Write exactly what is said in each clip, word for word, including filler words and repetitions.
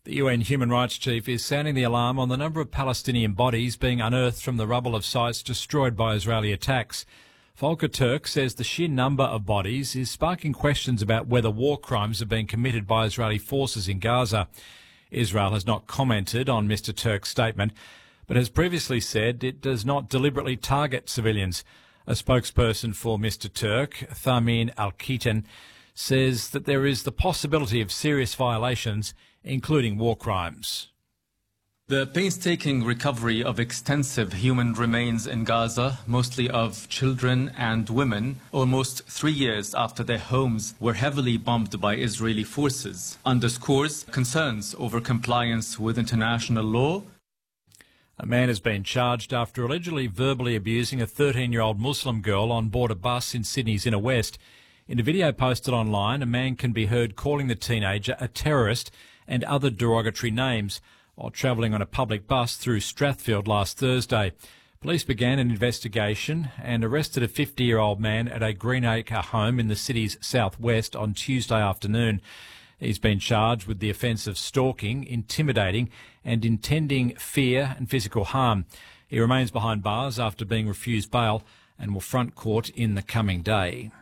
The U N Human Rights Chief is sounding the alarm on the number of Palestinian bodies being unearthed from the rubble of sites destroyed by Israeli attacks. Volker Turk says the sheer number of bodies is sparking questions about whether war crimes have been committed by Israeli forces in Gaza. Israel has not commented on Mr Turk's statement, but has previously said it does not deliberately target civilians. A spokesperson for Mr Turk, Thamin Al-Khitan, says that there is the possibility of serious violations, including war crimes. The painstaking recovery of extensive human remains in Gaza, mostly of children and women, almost three years after their homes were heavily bombed by Israeli forces, underscores concerns over compliance with international law. A man has been charged after allegedly verbally abusing a thirteen-year-old Muslim girl on board a bus in Sydney's inner west. In a video posted online, a man can be heard calling the teenager a terrorist and other derogatory names while travelling on a public bus through Strathfield last Thursday. Police began an investigation and arrested a fifty-year-old man at a Greenacre home in the city's southwest on Tuesday afternoon. He's been charged with the offence of stalking, intimidating and intending fear and physical harm. He remains behind bars after being refused bail and will front court in the coming day.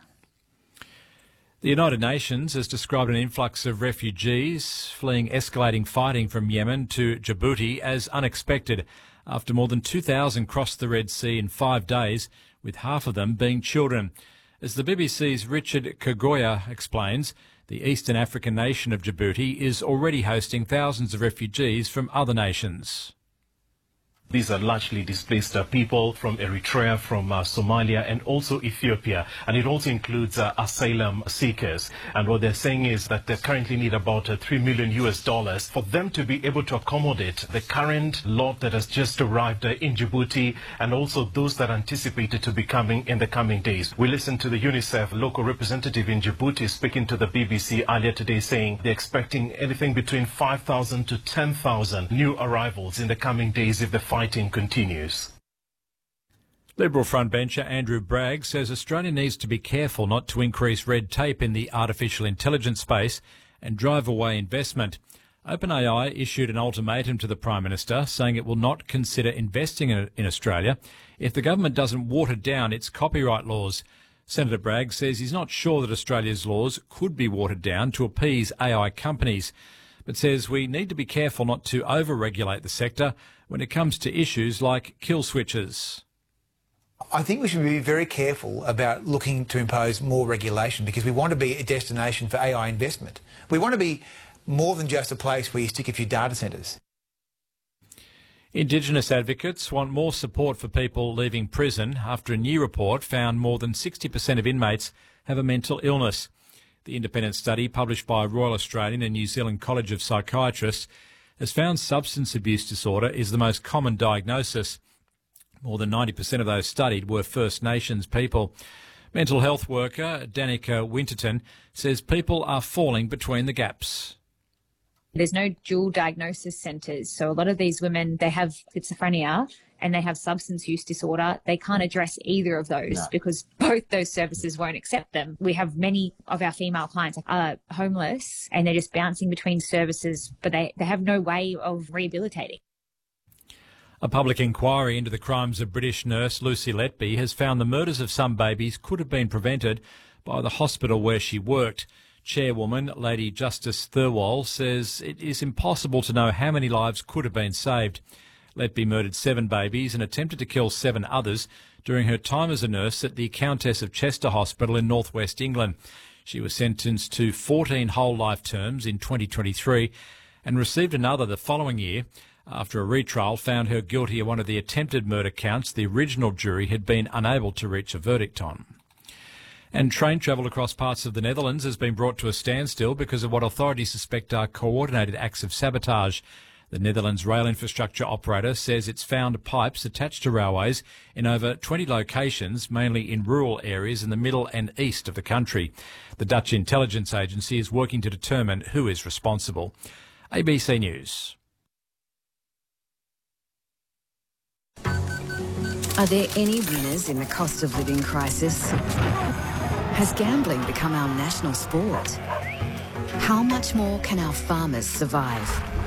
The United Nations has described an influx of refugees fleeing escalating fighting from Yemen to Djibouti as unexpected after more than two thousand crossed the Red Sea in five days, with half of them being children. As the B B C's Richard Kagoya explains, the eastern African nation of Djibouti is already hosting thousands of refugees from other nations. These are largely displaced uh, people from Eritrea, from uh, Somalia and also Ethiopia. And it also includes uh, asylum seekers. And what they're saying is that they currently need about uh, three million U S dollars for them to be able to accommodate the current lot that has just arrived uh, in Djibouti and also those that are anticipated to be coming in the coming days. We listened to the UNICEF local representative in Djibouti speaking to the B B C earlier today saying they're expecting anything between five thousand to ten thousand new arrivals in the coming days if the fight Fighting continues. Liberal frontbencher Andrew Bragg says Australia needs to be careful not to increase red tape in the artificial intelligence space and drive away investment. OpenAI issued an ultimatum to the Prime Minister saying it will not consider investing in, in Australia if the government doesn't water down its copyright laws. Senator Bragg says he's not sure that Australia's laws could be watered down to appease A I companies, but says we need to be careful not to over-regulate the sector when it comes to issues like kill switches. I think we should be very careful about looking to impose more regulation because we want to be a destination for A I investment. We want to be more than just a place where you stick a few data centres. Indigenous advocates want more support for people leaving prison after a new report found more than sixty percent of inmates have a mental illness. The independent study published by Royal Australian and New Zealand College of Psychiatrists has found substance abuse disorder is the most common diagnosis. More than ninety percent of those studied were First Nations people. Mental health worker Danica Winterton says people are falling between the gaps. There's no dual diagnosis centres, so a lot of these women, they have schizophrenia and they have substance use disorder. They can't address either of those no. because both those services won't accept them. We have many of our female clients are homeless and they're just bouncing between services, but they, they have no way of rehabilitating. A public inquiry into the crimes of British nurse Lucy Letby has found the murders of some babies could have been prevented by the hospital where she worked. Chairwoman Lady Justice Thirlwall says it is impossible to know how many lives could have been saved. Letby murdered seven babies and attempted to kill seven others during her time as a nurse at the Countess of Chester Hospital in northwest England. She was sentenced to fourteen whole life terms in twenty twenty-three and received another the following year after a retrial found her guilty of one of the attempted murder counts the original jury had been unable to reach a verdict on. And train travel across parts of the Netherlands has been brought to a standstill because of what authorities suspect are coordinated acts of sabotage. The Netherlands rail infrastructure operator says it's found pipes attached to railways in over twenty locations, mainly in rural areas in the middle and east of the country. The Dutch intelligence agency is working to determine who is responsible. A B C News. Are there any winners in the cost of living crisis? Has gambling become our national sport? How much more can our farmers survive?